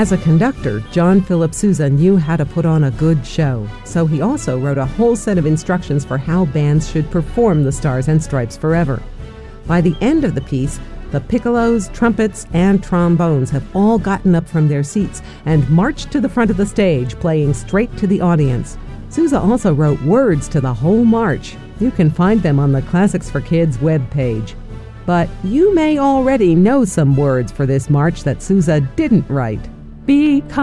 As a conductor, John Philip Sousa knew how to put on a good show, so he also wrote a whole set of instructions for how bands should perform the Stars and Stripes Forever. By the end of the piece, the piccolos, trumpets, and trombones have all gotten up from their seats and marched to the front of the stage, playing straight to the audience. Sousa also wrote words to the whole march. You can find them on the Classics for Kids webpage. But you may already know some words for this march that Sousa didn't write. Be